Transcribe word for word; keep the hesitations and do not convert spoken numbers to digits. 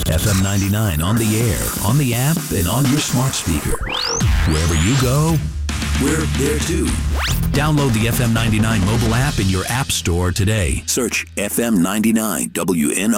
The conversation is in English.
F M ninety-nine on the air, on the app, and on your smart speaker. Wherever you go, we're there too. Download the F M ninety-nine mobile app in your app store today. Search F M ninety-nine W N